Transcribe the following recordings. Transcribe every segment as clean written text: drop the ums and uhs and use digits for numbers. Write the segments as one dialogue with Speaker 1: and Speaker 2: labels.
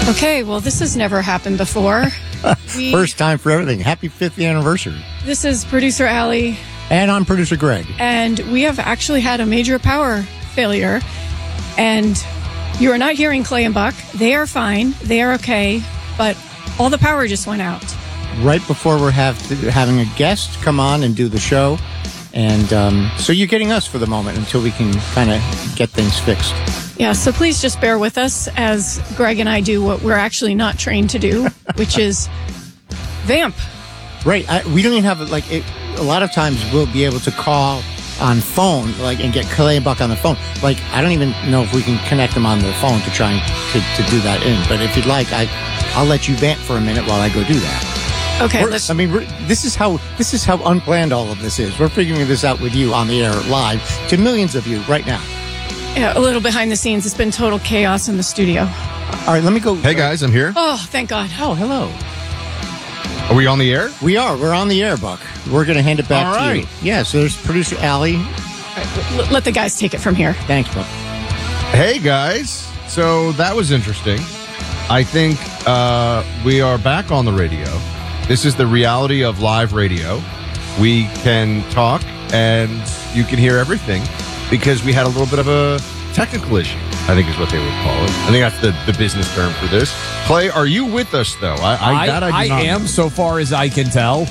Speaker 1: Okay, well, this has never happened before.
Speaker 2: First time for everything. Happy 5th anniversary.
Speaker 1: This is producer Allie.
Speaker 2: And I'm producer Greg.
Speaker 1: And we have actually had a major power failure. And you are not hearing Clay and Buck. They are fine. They are okay. But all the power just went out.
Speaker 2: Right before we're having a guest come on and do the show. And so you're getting us for the moment until we can kind of get things fixed.
Speaker 1: Yeah, so please just bear with us as Greg and I do what we're actually not trained to do, which is vamp.
Speaker 2: Right. We don't even have, a lot of times we'll be able to call on phone, and get Clay and Buck on the phone. I don't even know if we can connect them on the phone to try to do that in. But if you'd like, I'll let you vamp for a minute while I go do that.
Speaker 1: Okay.
Speaker 2: This is how unplanned all of this is. We're figuring this out with you on the air live to millions of you right now.
Speaker 1: Yeah, a little behind the scenes. It's been total chaos in the studio.
Speaker 2: All right, let me go.
Speaker 3: Hey, guys, I'm here.
Speaker 1: Oh, thank God.
Speaker 2: Oh, hello.
Speaker 3: Are we on the air?
Speaker 2: We are. We're on the air, Buck. We're going to hand it back
Speaker 3: all
Speaker 2: to
Speaker 3: right.
Speaker 2: you. Yeah, so there's producer Allie.
Speaker 1: Right, let the guys take it from here.
Speaker 2: Thanks, Buck.
Speaker 3: Hey, guys. So that was interesting. I think we are back on the radio. This is the reality of live radio. We can talk and you can hear everything because we had a little bit of a technical issue, I think is what they would call it. I think that's the business term for this. Clay, are you with us, though?
Speaker 4: I am, so far as I can tell.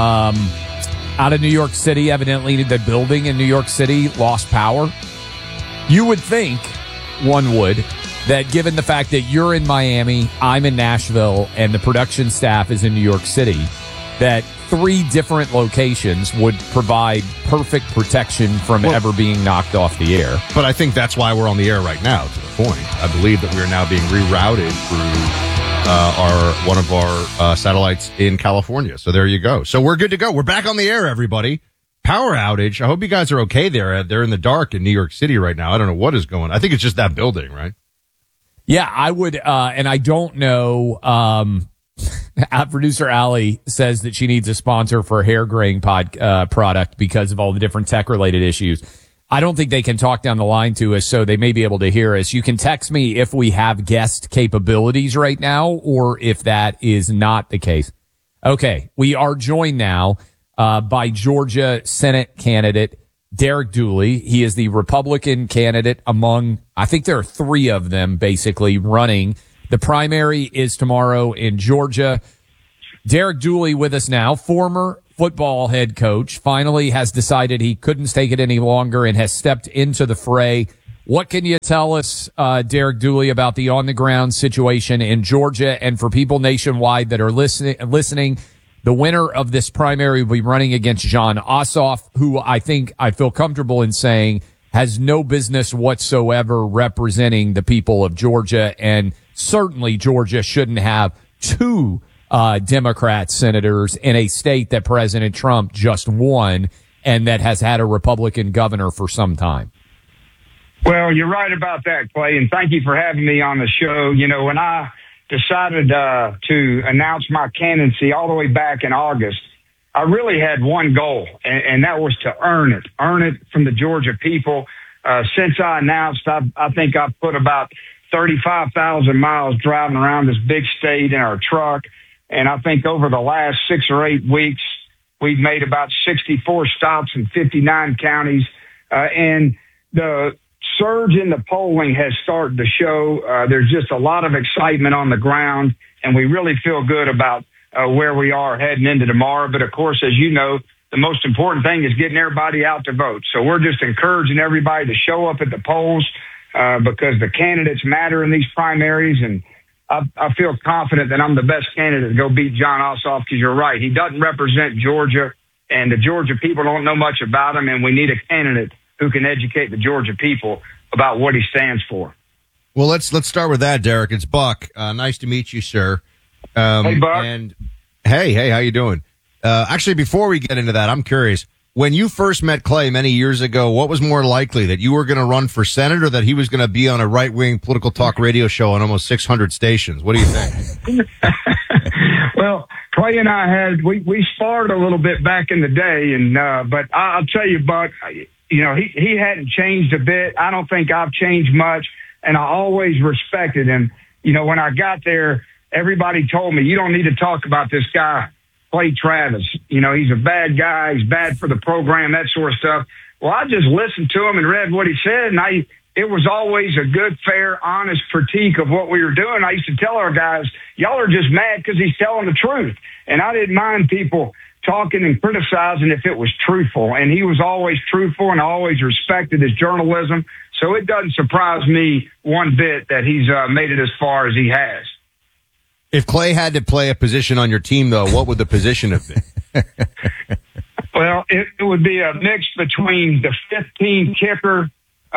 Speaker 4: Out of New York City, evidently the building in New York City lost power. You would think, one would, that given the fact that you're in Miami, I'm in Nashville, and the production staff is in New York City, that 3 different locations would provide perfect protection from ever being knocked off the air.
Speaker 3: But I think that's why we're on the air right now, to the point. I believe that we are now being rerouted through one of our satellites in California. So there you go. So we're good to go. We're back on the air, everybody. Power outage. I hope you guys are okay there. They're in the dark in New York City right now. I don't know what is going on. I think it's just that building, right?
Speaker 4: Yeah, I would, and I don't know, producer Allie says that she needs a sponsor for a hair graying product because of all the different tech related issues. I don't think they can talk down the line to us, so they may be able to hear us. You can text me if we have guest capabilities right now or if that is not the case. Okay, we are joined now by Georgia Senate candidate Derek Dooley. He is the Republican candidate among, I think there are 3 of them basically running. The primary is tomorrow in Georgia. Derek Dooley with us now, former football head coach, finally has decided he couldn't take it any longer and has stepped into the fray. What can you tell us, Derek Dooley, about the on-the-ground situation in Georgia? And for people nationwide that are listening, the winner of this primary will be running against Jon Ossoff, who I feel comfortable in saying has no business whatsoever representing the people of Georgia, and certainly Georgia shouldn't have 2 Democrat senators in a state that President Trump just won and that has had a Republican governor for some time.
Speaker 5: Well, you're right about that, Clay, and thank you for having me on the show. You know, when I decided to announce my candidacy all the way back in August, I really had one goal, and that was to earn it from the Georgia people. Since I announced, I think I've put about 35,000 miles driving around this big state in our truck. And I think over the last 6 or 8 weeks, we've made about 64 stops in 59 counties. And the surge in the polling has started to show. There's just a lot of excitement on the ground, and we really feel good about where we are heading into tomorrow. But of course, as you know, the most important thing is getting everybody out to vote. So we're just encouraging everybody to show up at the polls because the candidates matter in these primaries. And I feel confident that I'm the best candidate to go beat Jon Ossoff, because you're right. He doesn't represent Georgia, and the Georgia people don't know much about him, and we need a candidate who can educate the Georgia people about what he stands for.
Speaker 3: Well, let's start with that, Derek. It's Buck. Nice to meet you, sir.
Speaker 5: Hey, Buck.
Speaker 3: And hey, how you doing? Actually, before we get into that, I'm curious. When you first met Clay many years ago, what was more likely, that you were going to run for Senate or that he was going to be on a right-wing political talk radio show on almost 600 stations? What do you think?
Speaker 5: Well, Clay and I we sparred a little bit back in the day, and but I'll tell you, Buck, you know, he hadn't changed a bit. I don't think I've changed much, and I always respected him. you know, when I got there, everybody told me, you don't need to talk about this guy, Clay Travis. You know, he's a bad guy. He's bad for the program, that sort of stuff. Well, I just listened to him and read what he said, and it was always a good, fair, honest critique of what we were doing. I used to tell our guys, y'all are just mad because he's telling the truth. And I didn't mind people talking and criticizing if it was truthful. And he was always truthful, and I always respected his journalism. So it doesn't surprise me one bit that he's made it as far as he has.
Speaker 3: If Clay had to play a position on your team, though, what would the position have been?
Speaker 5: Well, it would be a mix between the 15 kicker,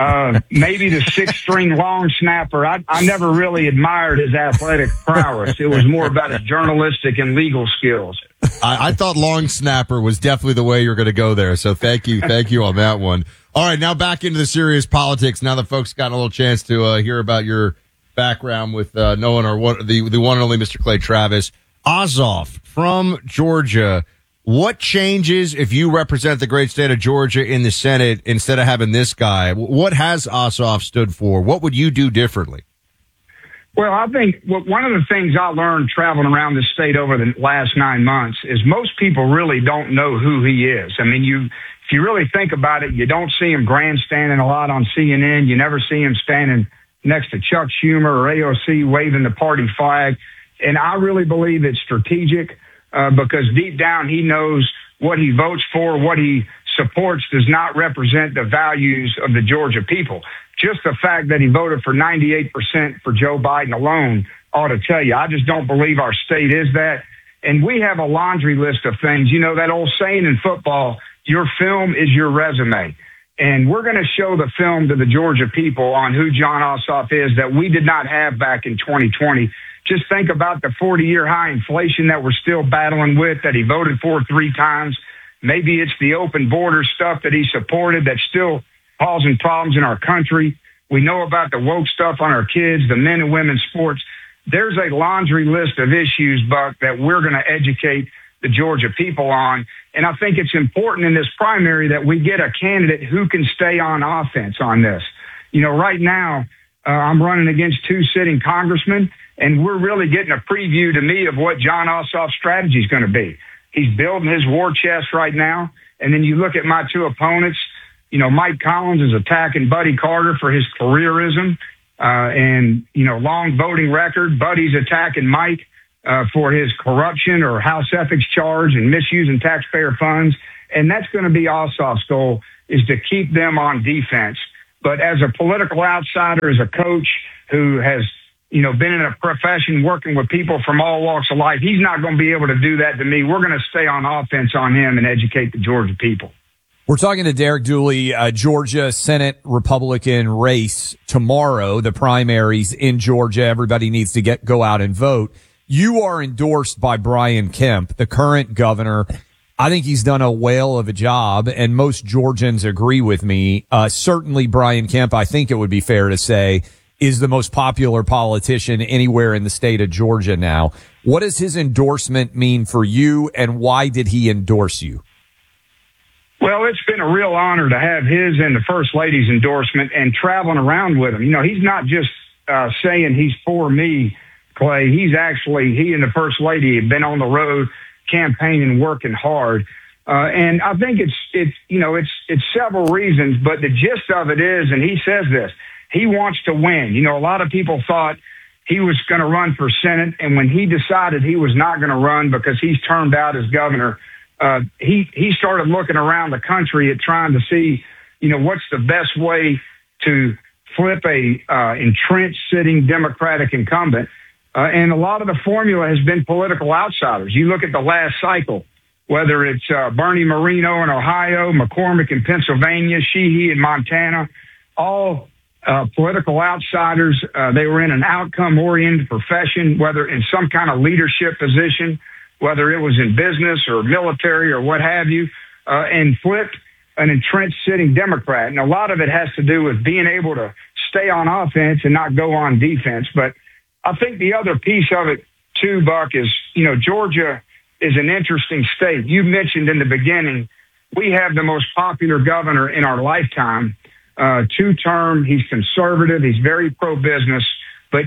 Speaker 5: maybe the 6-string long snapper. I never really admired his athletic prowess. It was more about his journalistic and legal skills.
Speaker 3: I thought long snapper was definitely the way you're going to go there. So thank you on that one. All right, now back into the serious politics. Now that folks got a little chance to hear about your background with knowing the one and only Mr. Clay Travis. Ossoff from Georgia. What changes if you represent the great state of Georgia in the Senate instead of having this guy? What has Ossoff stood for? What would you do differently?
Speaker 5: Well, I think one of the things I learned traveling around the state over the last 9 months is most people really don't know who he is. I mean, if you really think about it, you don't see him grandstanding a lot on CNN. You never see him standing next to Chuck Schumer or AOC waving the party flag. And I really believe it's strategic because deep down he knows what he votes for, what he supports does not represent the values of the Georgia people. Just the fact that he voted for 98% for Joe Biden alone ought to tell you. I just don't believe our state is that. And we have a laundry list of things. You know, that old saying in football, your film is your resume. And we're going to show the film to the Georgia people on who Jon Ossoff is that we did not have back in 2020. Just think about the 40-year high inflation that we're still battling with, that he voted for 3 times. Maybe it's the open border stuff that he supported that's still causing problems in our country. We know about the woke stuff on our kids, the men and women's sports. There's a laundry list of issues, Buck, that we're going to educate the Georgia people on. And I think it's important in this primary that we get a candidate who can stay on offense on this. You know, right now, I'm running against 2 sitting congressmen, and we're really getting a preview to me of what Jon Ossoff's strategy is going to be. He's building his war chest right now. And then you look at my 2 opponents. You know, Mike Collins is attacking Buddy Carter for his careerism and, you know, long voting record. Buddy's attacking Mike for his corruption or House ethics charge and misusing taxpayer funds. And that's going to be Ossoff's goal, is to keep them on defense. But as a political outsider, as a coach who has, you know, been in a profession working with people from all walks of life, he's not going to be able to do that to me. We're going to stay on offense on him and educate the Georgia people.
Speaker 4: We're talking to Derek Dooley, Georgia Senate Republican race tomorrow, the primaries in Georgia. Everybody needs to go out and vote. You are endorsed by Brian Kemp, the current governor. I think he's done a whale of a job, and most Georgians agree with me. Certainly Brian Kemp, I think it would be fair to say, is the most popular politician anywhere in the state of Georgia now. What does his endorsement mean for you, and why did he endorse you?
Speaker 5: Well, it's been a real honor to have his and the First Lady's endorsement and traveling around with him. You know, he's not just saying he's for me, Clay. He and the First Lady have been on the road campaigning, working hard. And I think it's several reasons, but the gist of it is, and he says this, he wants to win. You know, a lot of people thought he was going to run for Senate, and when he decided he was not going to run because he's termed out as governor, he started looking around the country at trying to see, you know, what's the best way to flip a entrenched sitting Democratic incumbent. And a lot of the formula has been political outsiders. You look at the last cycle, whether it's Bernie Moreno in Ohio, McCormick in Pennsylvania, Sheehy in Montana, all political outsiders. They were in an outcome-oriented profession, whether in some kind of leadership position, whether it was in business or military or what have you, and flipped an entrenched sitting Democrat. And a lot of it has to do with being able to stay on offense and not go on defense. But I think the other piece of it, too, Buck, is, you know, Georgia is an interesting state. You mentioned in the beginning, we have the most popular governor in our lifetime, 2-term. He's conservative. He's very pro-business, but yet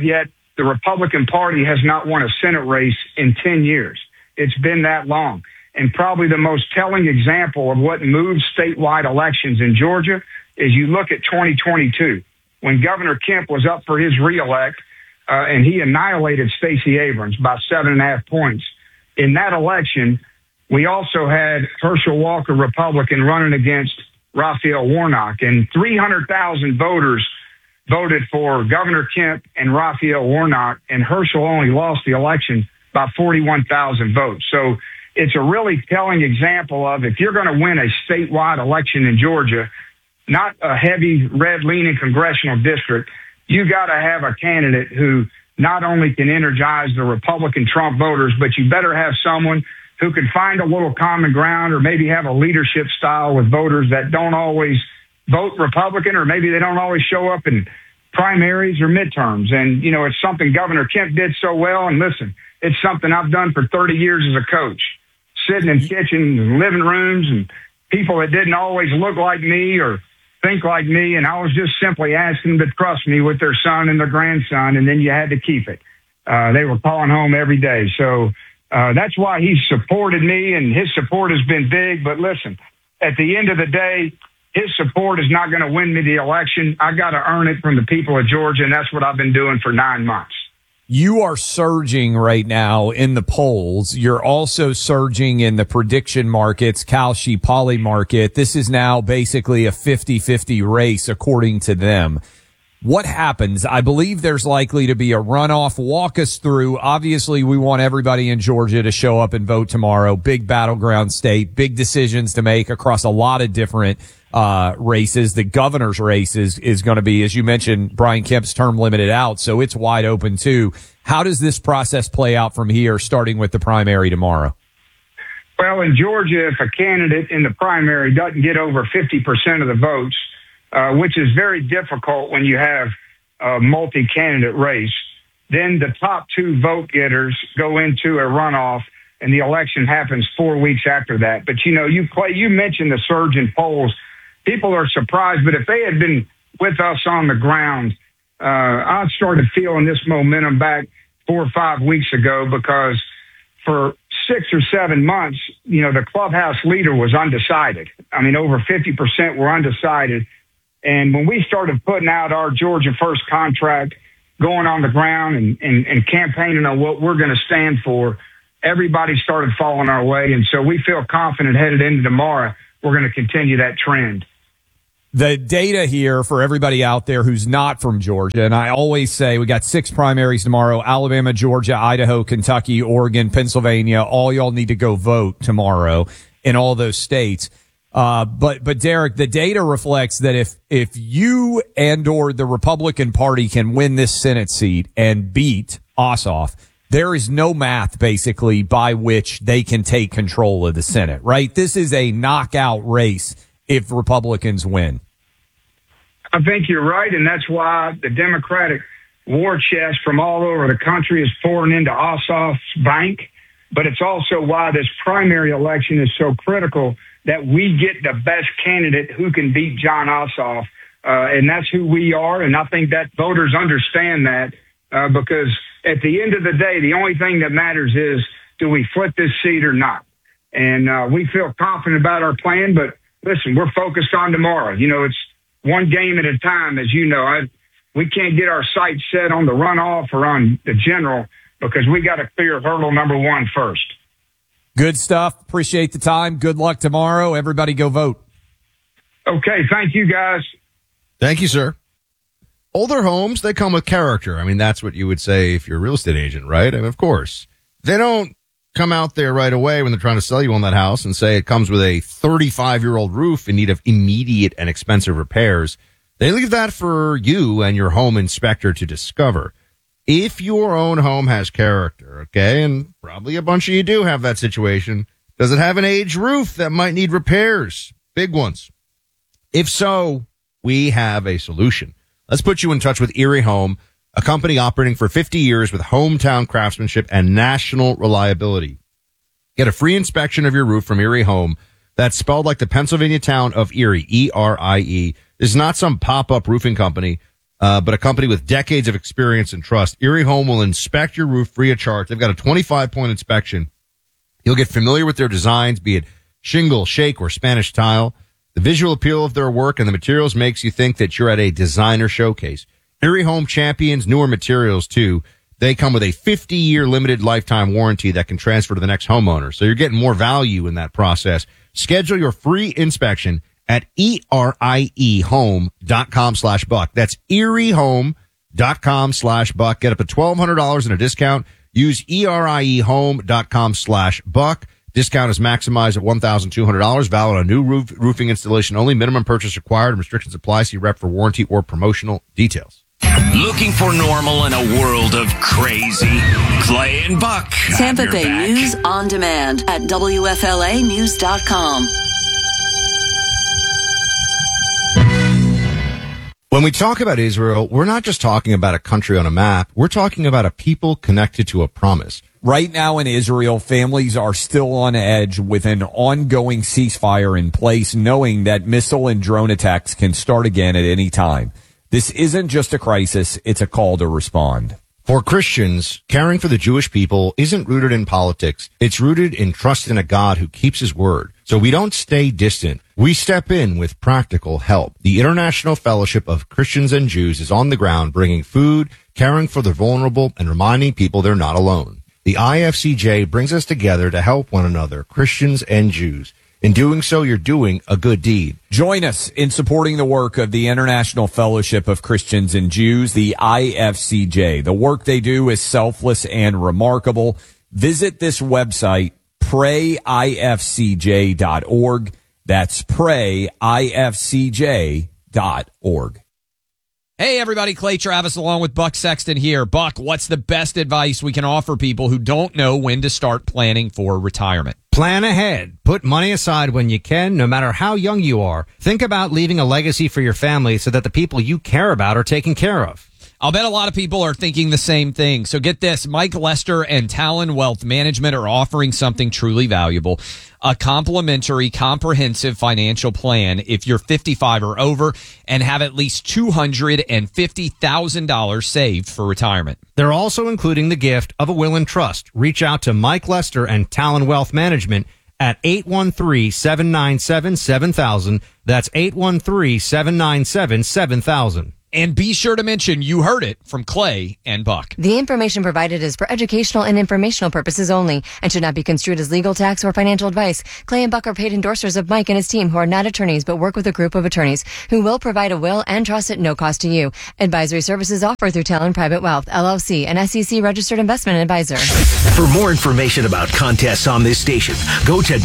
Speaker 5: the Republican Party has not won a Senate race in 10 years. It's been that long. And probably the most telling example of what moves statewide elections in Georgia is you look at 2022, when Governor Kemp was up for his reelect, and he annihilated Stacey Abrams by 7.5 points. In that election, we also had Herschel Walker, Republican, running against Raphael Warnock, and 300,000 voters voted for Governor Kemp and Raphael Warnock, and Herschel only lost the election by 41,000 votes. So it's a really telling example of, if you're going to win a statewide election in Georgia, not a heavy red-leaning congressional district, you got to have a candidate who not only can energize the Republican Trump voters, but you better have someone who can find a little common ground, or maybe have a leadership style with voters that don't always vote Republican, or maybe they don't always show up in primaries or midterms. And, you know, it's something Governor Kemp did so well. And listen, it's something I've done for 30 years as a coach, sitting in kitchens and living rooms and people that didn't always look like me or think like me. And I was just simply asking them to trust me with their son and their grandson. And then you had to keep it. They were calling home every day. So that's why he supported me, and his support has been big. But listen, at the end of the day, his support is not going to win me the election. I got to earn it from the people of Georgia, and that's what I've been doing for 9 months.
Speaker 4: You are surging right now in the polls. You're also surging in the prediction markets, Kalshi Poly market. This is now basically a 50-50 race, according to them. What happens? I believe there's likely to be a runoff. Walk us through. Obviously, we want everybody in Georgia to show up and vote tomorrow. Big battleground state, big decisions to make across a lot of different races. The governor's race is going to be, as you mentioned, Brian Kemp's term limited out, so it's wide open too. How does this process play out from here, starting with the primary tomorrow?
Speaker 5: Well, in Georgia, if a candidate in the primary doesn't get over 50% of the votes, which is very difficult when you have a multi-candidate race, then the top 2 vote getters go into a runoff, and the election happens 4 weeks after that. But, you know, you mentioned the surge in polls. People are surprised, but if they had been with us on the ground, I started feeling this momentum back 4 or 5 weeks ago, because for 6 or 7 months, you know, the clubhouse leader was undecided. I mean, over 50% were undecided. And when we started putting out our Georgia First contract, going on the ground and campaigning on what we're going to stand for, everybody started falling our way. And so we feel confident headed into tomorrow, we're going to continue that trend.
Speaker 4: The data here for everybody out there who's not from Georgia, and I always say we got 6 primaries tomorrow: Alabama, Georgia, Idaho, Kentucky, Oregon, Pennsylvania. All y'all need to go vote tomorrow in all those states. But Derek, the data reflects that if you and or the Republican Party can win this Senate seat and beat Ossoff, there is no math basically by which they can take control of the Senate, right? This is a knockout race if Republicans win.
Speaker 5: I think you're right, and that's why the Democratic war chest from all over the country is pouring into Ossoff's bank. But it's also why this primary election is so critical, that we get the best candidate who can beat Jon Ossoff. And that's who we are. And I think that voters understand that, because at the end of the day, the only thing that matters is, do we flip this seat or not? And we feel confident about our plan. But listen, we're focused on tomorrow. You know, it's one game at a time, as you know. We can't get our sights set on the runoff or on the general, because we got to clear hurdle number 1 first.
Speaker 4: Good stuff. Appreciate the time. Good luck tomorrow. Everybody go vote.
Speaker 5: Okay. Thank you, guys.
Speaker 3: Thank you, sir. Older homes, they come with character. I mean, that's what you would say if you're a real estate agent, right? I mean, of course. They don't come out there right away when they're trying to sell you on that house and say it comes with a 35-year-old roof in need of immediate and expensive repairs. They leave that for you and your home inspector to discover. If your own home has character, okay, and probably a bunch of you do have that situation, does it have an aged roof that might need repairs? Big ones. If so, we have a solution. Let's put you in touch with Erie Home, a company operating for 50 years with hometown craftsmanship and national reliability. Get a free inspection of your roof from Erie Home. That's spelled like the Pennsylvania town of Erie, E-R-I-E. This is not some pop-up roofing company. but a company with decades of experience and trust. Erie Home will inspect your roof free of charge. They've got a 25-point inspection. You'll get familiar with their designs, be it shingle, shake, or Spanish tile. The visual appeal of their work and the materials makes you think that you're at a designer showcase. Erie Home champions newer materials, too. They come with a 50-year limited lifetime warranty that can transfer to the next homeowner. So you're getting more value in that process. Schedule your free inspection at eriehome.com/buck. That's eriehome.com/buck. Get up to $1,200 in a discount. Use eriehome.com/buck. Discount is maximized at $1,200. Valid on new roofing installation only. Minimum purchase required. Restrictions apply. See rep for warranty or promotional details.
Speaker 6: Looking for normal in a world of crazy? Clay and Buck.
Speaker 7: Tampa Bay News on demand at WFLAnews.com.
Speaker 3: When we talk about Israel, we're not just talking about a country on a map. We're talking about a people connected to a promise.
Speaker 4: Right now in Israel, families are still on edge with an ongoing ceasefire in place, knowing that missile and drone attacks can start again at any time. This isn't just a crisis, it's a call to respond.
Speaker 3: For Christians, caring for the Jewish people isn't rooted in politics. It's rooted in trust in a God who keeps his word. So we don't stay distant. We step in with practical help. The International Fellowship of Christians and Jews is on the ground bringing food, caring for the vulnerable, and reminding people they're not alone. The IFCJ brings us together to help one another, Christians and Jews. In doing so, you're doing a good deed.
Speaker 4: Join us in supporting the work of the International Fellowship of Christians and Jews, the IFCJ. The work they do is selfless and remarkable. Visit this website, prayifcj.org. That's prayifcj.org. Hey, everybody, Clay Travis along with Buck Sexton here. Buck, what's the best advice we can offer people who don't know when to start planning for retirement?
Speaker 8: Plan ahead. Put money aside when you can, no matter how young you are. Think about leaving a legacy for your family so that the people you care about are taken care of.
Speaker 4: I'll bet a lot of people are thinking the same thing. So get this, Mike Lester and Talon Wealth Management are offering something truly valuable, a complimentary comprehensive financial plan if you're 55 or over and have at least $250,000 saved for retirement.
Speaker 8: They're also including the gift of a will and trust. Reach out to Mike Lester and Talon Wealth Management at 813-797-7000. That's 813-797-7000.
Speaker 4: And be sure to mention you heard it from Clay and Buck.
Speaker 9: The information provided is for educational and informational purposes only and should not be construed as legal, tax, or financial advice. Clay and Buck are paid endorsers of Mike and his team who are not attorneys but work with a group of attorneys who will provide a will and trust at no cost to you. Advisory services offered through Talon Private Wealth, LLC, an SEC registered investment advisor.
Speaker 6: For more information about contests on this station, go to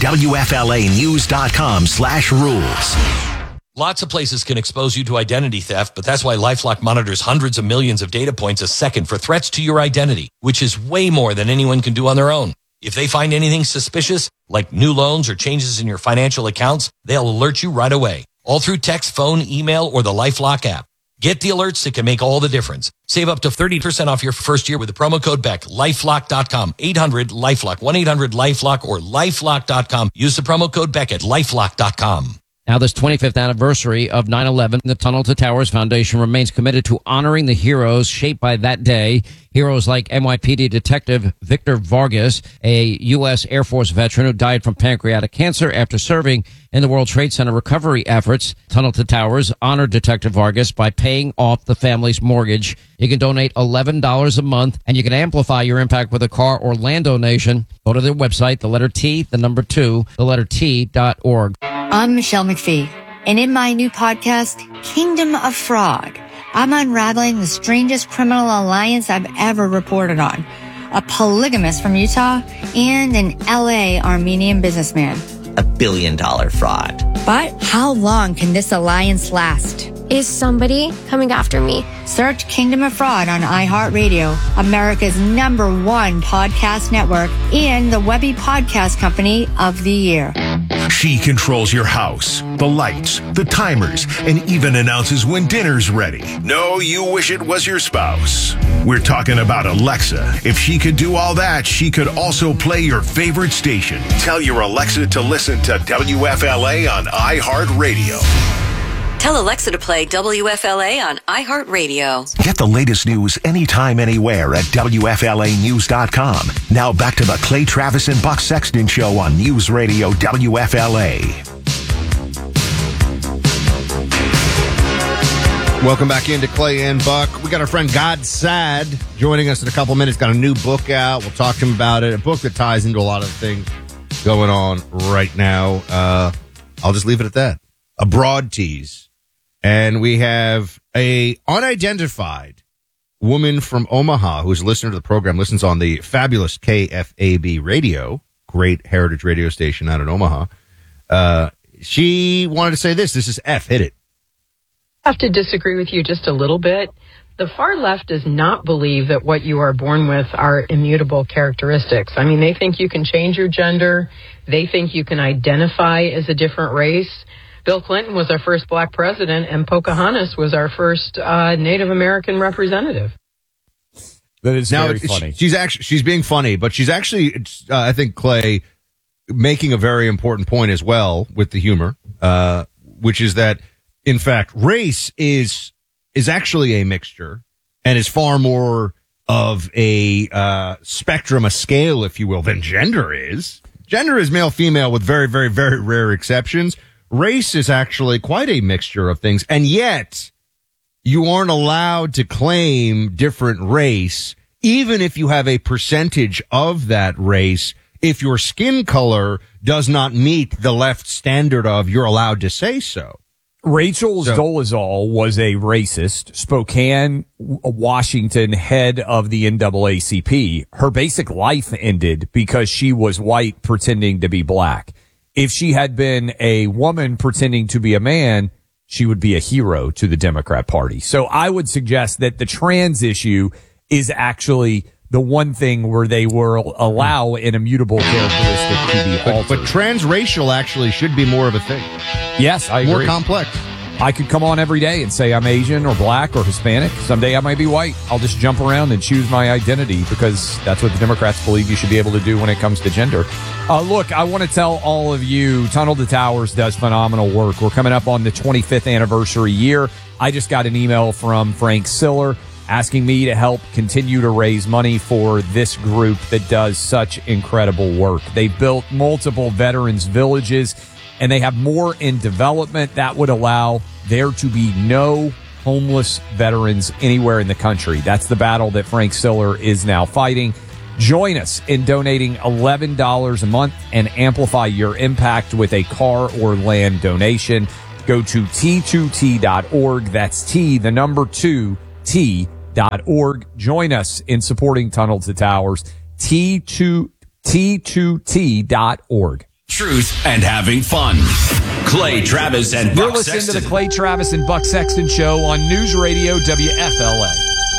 Speaker 6: WFLAnews.com/rules.
Speaker 10: Lots of places can expose you to identity theft, but that's why LifeLock monitors hundreds of millions of data points a second for threats to your identity, which is way more than anyone can do on their own. If they find anything suspicious, like new loans or changes in your financial accounts, they'll alert you right away, all through text, phone, email, or the LifeLock app. Get the alerts that can make all the difference. Save up to 30% off your first year with the promo code BECK. LifeLock.com, 800-LifeLock, 1-800-LifeLock, or LifeLock.com. Use the promo code BECK at LifeLock.com.
Speaker 11: Now, this 25th anniversary of 9/11, the Tunnel to Towers Foundation remains committed to honoring the heroes shaped by that day. Heroes like NYPD Detective Victor Vargas, a U.S. Air Force veteran who died from pancreatic cancer after serving in the World Trade Center recovery efforts. Tunnel to Towers honored Detective Vargas by paying off the family's mortgage. You can donate $11 a month, and you can amplify your impact with a car or land donation. Go to their website, the letter T, the number 2, the letter T.org.
Speaker 12: I'm Michelle McPhee, and in my new podcast, Kingdom of Frog, I'm unraveling the strangest criminal alliance I've ever reported on. A polygamist from Utah and an LA Armenian businessman.
Speaker 13: $1 billion fraud.
Speaker 12: But how long can this alliance last?
Speaker 14: Is somebody coming after me?
Speaker 12: Search Kingdom of Fraud on iHeartRadio, America's #1 podcast network, and the Webby Podcast Company of the Year.
Speaker 15: She controls your house, the lights, the timers, and even announces when dinner's ready. No, you wish it was your spouse. We're talking about Alexa. If she could do all that, she could also play your favorite station. Tell your Alexa to listen to WFLA on iHeartRadio.
Speaker 7: Tell Alexa to play WFLA on iHeartRadio.
Speaker 15: Get the latest news anytime, anywhere at WFLAnews.com. Now back to the Clay Travis and Buck Sexton Show on News Radio WFLA.
Speaker 3: Welcome back into Clay and Buck. We got our friend God Sad joining us in a couple minutes. Got a new book out. We'll talk to him about it. A book that ties into a lot of things going on right now. I'll just leave it at that. A broad tease. And we have a unidentified woman from Omaha who's a listener to the program, listens on the fabulous KFAB radio, great heritage radio station out in Omaha. She wanted to say this. This is F. Hit it.
Speaker 16: I have to disagree with you just a little bit. The far left does not believe that what you are born with are immutable characteristics. I mean, they think you can change your gender. They think you can identify as a different race. Bill Clinton was our first black president, and Pocahontas was our first Native American representative.
Speaker 4: That is very funny.
Speaker 3: She's being funny, but she's actually, I think, Clay, making a very important point as well with the humor, which is that, in fact, race is actually a mixture and is far more of a spectrum, a scale, if you will, than gender is. Gender is male, female, with very, very, very rare exceptions. Race is actually quite a mixture of things, and yet you aren't allowed to claim different race, even if you have a percentage of that race. If your skin color does not meet the left standard of, you're allowed to say so.
Speaker 4: Rachel Dolezal was a racist, Spokane, Washington head of the NAACP. Her basic life ended because she was white pretending to be black. If she had been a woman pretending to be a man, she would be a hero to the Democrat Party. So I would suggest that the trans issue is actually the one thing where they will allow an immutable characteristic to be altered.
Speaker 3: But transracial actually should be more of a thing.
Speaker 4: Yes, I agree.
Speaker 3: More complex.
Speaker 4: I could come on every day and say I'm Asian or black or Hispanic. Someday I might be white. I'll just jump around and choose my identity because that's what the Democrats believe you should be able to do when it comes to gender. Look, I want to tell all of you, Tunnel to Towers does phenomenal work. We're coming up on the 25th anniversary year. I just got an email from Frank Siller asking me to help continue to raise money for this group that does such incredible work. They built multiple veterans villages, and they have more in development that would allow there to be no homeless veterans anywhere in the country. That's the battle that Frank Siller is now fighting. Join us in donating $11 a month and amplify your impact with a car or land donation. Go to T2T.org. That's T, the number 2, T.org. Join us in supporting Tunnel to Towers. T2T.org.
Speaker 6: Truth and having fun. Clay Travis and Buck
Speaker 4: You're listening
Speaker 6: Sexton.
Speaker 4: to the Clay Travis and Buck Sexton Show on News Radio WFLA.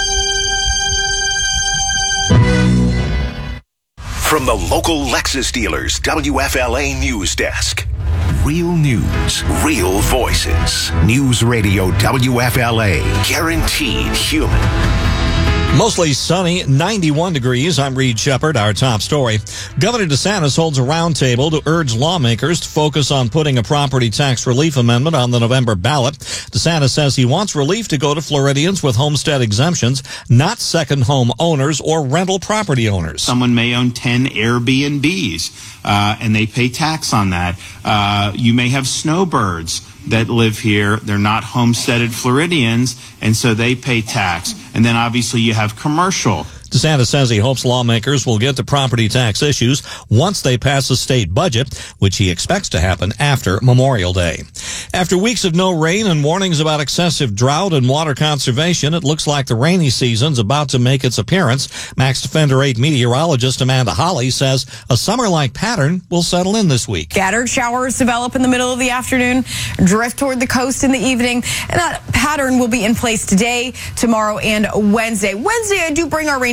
Speaker 15: From the local Lexus dealers, WFLA News Desk. Real news, real voices. News Radio WFLA. Guaranteed human.
Speaker 17: Mostly sunny, 91 degrees. I'm Reed Shepard. Our top story. Governor DeSantis holds a roundtable to urge lawmakers to focus on putting a property tax relief amendment on the November ballot. DeSantis says he wants relief to go to Floridians with homestead exemptions, not second home owners or rental property owners.
Speaker 18: Someone may own 10 Airbnbs, and they pay tax on that. You may have snowbirds that live here. They're not homesteaded Floridians, and so they pay tax. And then obviously you have commercial.
Speaker 17: DeSantis says he hopes lawmakers will get to property tax issues once they pass a state budget, which he expects to happen after Memorial Day. After weeks of no rain and warnings about excessive drought and water conservation, it looks like the rainy season's about to make its appearance. Max Defender 8 meteorologist Amanda Holly says a summer-like pattern will settle in this week.
Speaker 19: Scattered showers develop in the middle of the afternoon, drift toward the coast in the evening, and that pattern will be in place today, tomorrow, and Wednesday. Wednesday, I do bring our rain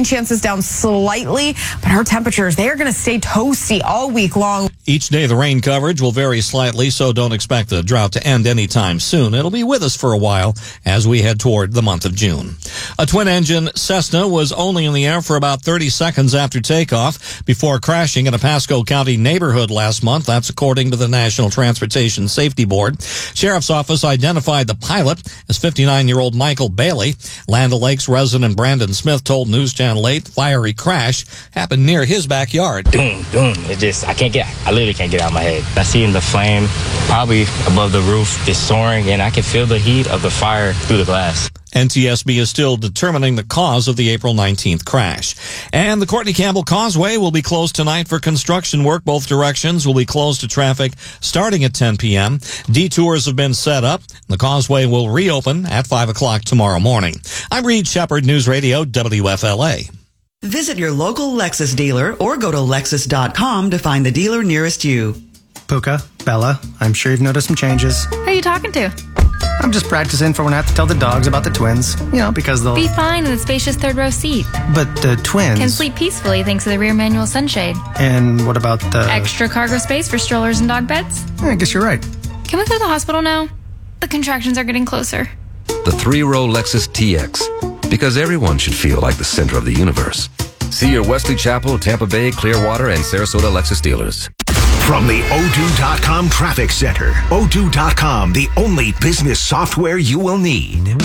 Speaker 19: rain chances down slightly, but our temperatures, they are going to stay toasty all week long.
Speaker 17: Each day the rain coverage will vary slightly, so don't expect the drought to end anytime soon. It'll be with us for a while as we head toward the month of June. A twin-engine Cessna was only in the air for about 30 seconds after takeoff before crashing in a Pasco County neighborhood last month. That's according to the National Transportation Safety Board. Sheriff's Office identified the pilot as 59-year-old Michael Bailey. Land O'Lakes resident Brandon Smith told News Channel 8 the fiery crash happened near his backyard.
Speaker 20: Boom, boom. I literally can't get out of my head. I see the flame probably above the roof, just soaring, and I can feel the heat of the fire through the glass.
Speaker 17: NTSB is still determining the cause of the April 19th crash. And the Courtney Campbell Causeway will be closed tonight for construction work. Both directions will be closed to traffic starting at 10 p.m. Detours have been set up. The causeway will reopen at 5 o'clock tomorrow morning. I'm Reed Shepard, News Radio, WFLA.
Speaker 21: Visit your local Lexus dealer or go to Lexus.com to find the dealer nearest you.
Speaker 22: Puka, Bella, I'm sure you've noticed some changes.
Speaker 23: Who are you talking to?
Speaker 22: I'm just practicing for when I have to tell the dogs about the twins. Because they'll
Speaker 23: be fine in the spacious third row seat.
Speaker 22: But the twins
Speaker 23: can sleep peacefully thanks to the rear manual sunshade.
Speaker 22: And what about the
Speaker 23: extra cargo space for strollers and dog beds?
Speaker 22: I guess you're right.
Speaker 23: Can we go to the hospital now? The contractions are getting closer.
Speaker 24: The 3-row Lexus TX. Because everyone should feel like the center of the universe. See your Wesley Chapel, Tampa Bay, Clearwater, and Sarasota Lexus dealers.
Speaker 15: From the O2.com Traffic Center, O2.com, the only business software you will need.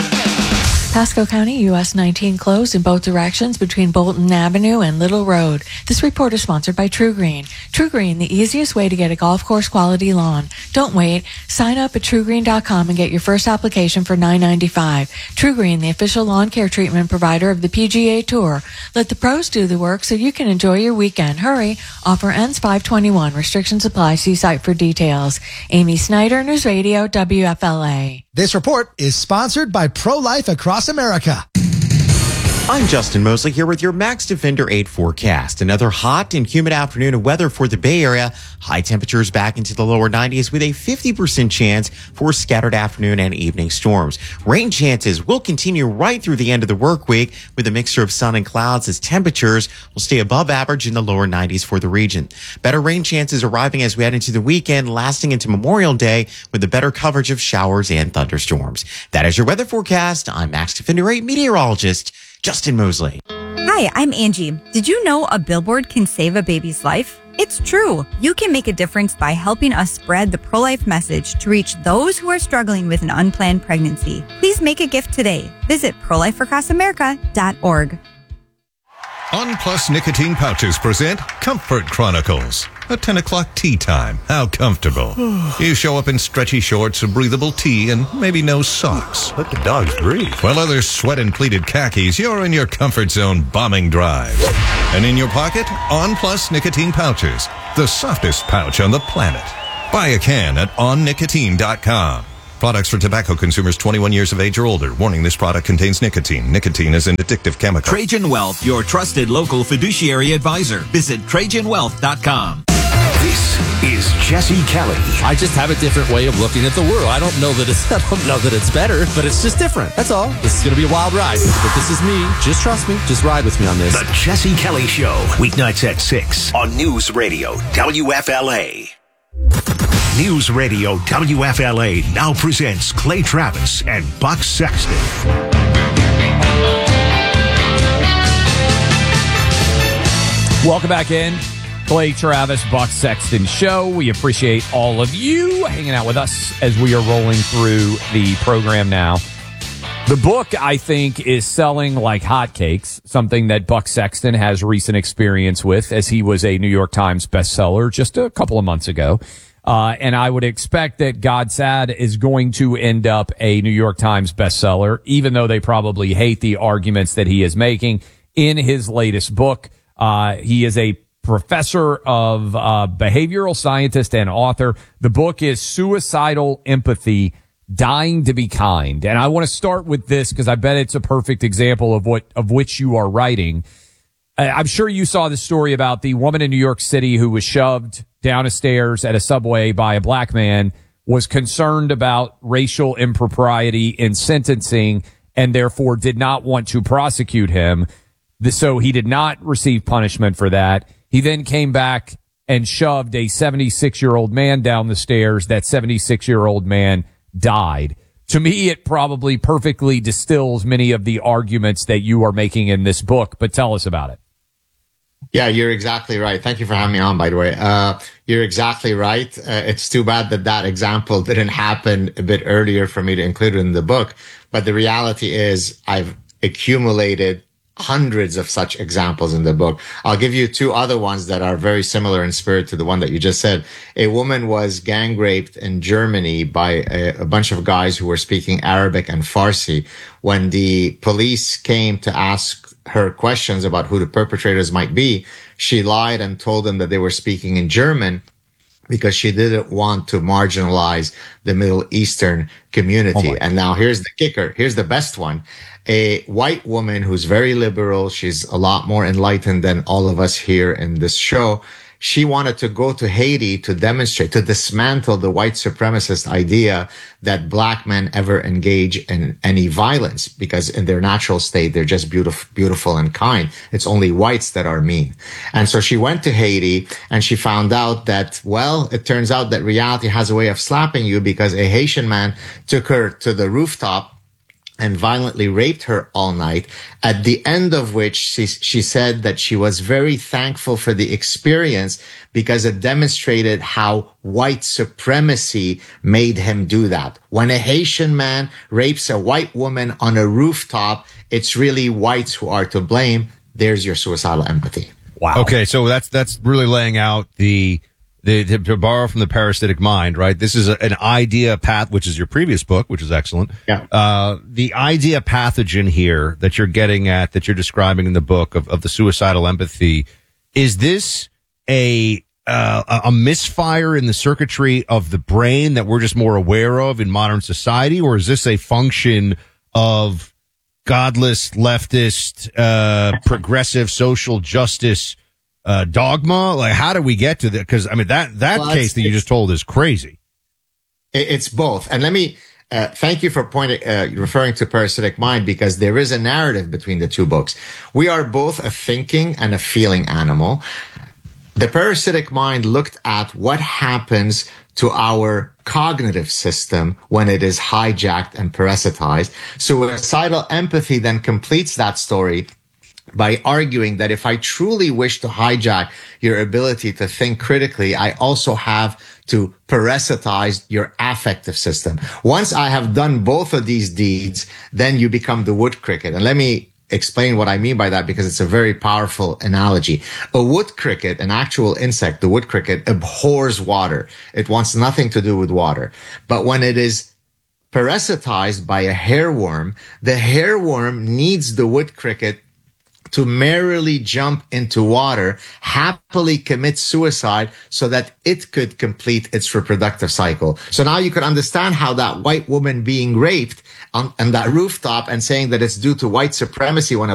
Speaker 25: Pasco County, US 19 closed in both directions between Bolton Avenue and Little Road. This report is sponsored by True Green. True Green, the easiest way to get a golf course quality lawn. Don't wait. Sign up at TrueGreen.com and get your first application for $9.95. True Green, the official lawn care treatment provider of the PGA Tour. Let the pros do the work so you can enjoy your weekend. Hurry. Offer ends 5/21. Restrictions apply. See site for details. Amy Snyder, News Radio, WFLA.
Speaker 26: This report is sponsored by Pro-Life Across America.
Speaker 27: I'm Justin Mosley here with your Max Defender 8 forecast. Another hot and humid afternoon of weather for the Bay Area. High temperatures back into the lower 90s with a 50% chance for scattered afternoon and evening storms. Rain chances will continue right through the end of the work week with a mixture of sun and clouds as temperatures will stay above average in the lower 90s for the region. Better rain chances arriving as we head into the weekend, lasting into Memorial Day with the better coverage of showers and thunderstorms. That is your weather forecast. I'm Max Defender 8 meteorologist Justin Mosley.
Speaker 28: Hi, I'm Angie. Did you know a billboard can save a baby's life? It's true. You can make a difference by helping us spread the pro-life message to reach those who are struggling with an unplanned pregnancy. Please make a gift today. Visit prolifeacrossamerica.org.
Speaker 29: OnPlus nicotine pouches present Comfort Chronicles. A 10 o'clock tea time. How comfortable. You show up in stretchy shorts, a breathable tee, and maybe no socks. Let the dogs breathe. While others sweat in pleated khakis, you're in your comfort zone bombing drives. And in your pocket, OnPlus nicotine pouches. The softest pouch on the planet. Buy a can at onnicotine.com. Products for tobacco consumers 21 years of age or older. Warning, this product contains nicotine. Nicotine is an addictive chemical.
Speaker 6: Trajan Wealth, your trusted local fiduciary advisor. Visit TrajanWealth.com.
Speaker 15: This is Jesse Kelly.
Speaker 30: I just have a different way of looking at the world. I don't know that it's better, but it's just different. That's all. This is going to be a wild ride, but this is me. Just trust me. Just ride with me on this.
Speaker 15: The Jesse Kelly Show, weeknights at 6 on News Radio WFLA. News Radio WFLA now presents Clay Travis and Buck Sexton.
Speaker 4: Welcome back in. Clay Travis, Buck Sexton Show. We appreciate all of you hanging out with us as we are rolling through the program now. The book, I think, is selling like hotcakes, something that Buck Sexton has recent experience with, as he was a New York Times bestseller just a couple of months ago. And I would expect that God Sad is going to end up a New York Times bestseller, even though they probably hate the arguments that he is making in his latest book. He is a professor of behavioral scientist and author. The book is Suicidal Empathy, Dying to be Kind. And I want to start with this because I bet it's a perfect example of which you are writing. I'm sure you saw the story about the woman in New York City who was shoved down a stairs at a subway by a black man, was concerned about racial impropriety in sentencing, and therefore did not want to prosecute him. So he did not receive punishment for that. He then came back and shoved a 76-year-old man down the stairs. That 76-year-old man died. To me, it probably perfectly distills many of the arguments that you are making in this book, but tell us about it.
Speaker 27: Yeah, you're exactly right. Thank you for having me on, by the way. You're exactly right. It's too bad that example didn't happen a bit earlier for me to include it in the book. But the reality is I've accumulated hundreds of such examples in the book. I'll give you two other ones that are very similar in spirit to the one that you just said. A woman was gang raped in Germany by a bunch of guys who were speaking Arabic and Farsi. When the police came to ask her questions about who the perpetrators might be, she lied and told them that they were speaking in German because she didn't want to marginalize the Middle Eastern community. And now here's the kicker. Here's the best one. A white woman who's very liberal. She's a lot more enlightened than all of us here in this show. She wanted to go to Haiti to demonstrate, to dismantle the white supremacist idea that black men ever engage in any violence, because in their natural state, they're just beautiful and kind. It's only whites that are mean. And so she went to Haiti and she found out that, well, it turns out that reality has a way of slapping you, because a Haitian man took her to the rooftop and violently raped her all night, at the end of which she said that she was very thankful for the experience because it demonstrated how white supremacy made him do that. When a Haitian man rapes a white woman on a rooftop, it's really whites who are to blame. There's your suicidal empathy.
Speaker 3: Wow. Okay, so that's really laying out to borrow from the parasitic mind, right? This is an idea path, which is your previous book, which is excellent.
Speaker 27: Yeah.
Speaker 3: The idea pathogen here that you're getting at, that you're describing in the book of the suicidal empathy, is this a misfire in the circuitry of the brain that we're just more aware of in modern society? Or is this a function of godless, leftist, progressive social justice dogma? Like, how do we get to that? Because I mean, that case that you just told is crazy.
Speaker 27: It's both. And let me thank you for referring to parasitic mind, because there is a narrative between the two books. We are both a thinking and a feeling animal. The parasitic mind looked at what happens to our cognitive system when it is hijacked and parasitized. Suicidal empathy then completes that story by arguing that if I truly wish to hijack your ability to think critically, I also have to parasitize your affective system. Once I have done both of these deeds, then you become the wood cricket. And let me explain what I mean by that, because it's a very powerful analogy. A wood cricket, an actual insect, the wood cricket, abhors water. It wants nothing to do with water. But when it is parasitized by a hairworm, the hairworm needs the wood cricket to merrily jump into water, happily commit suicide so that it could complete its reproductive cycle. So now you can understand how that white woman being raped on that rooftop and saying that it's due to white supremacy when a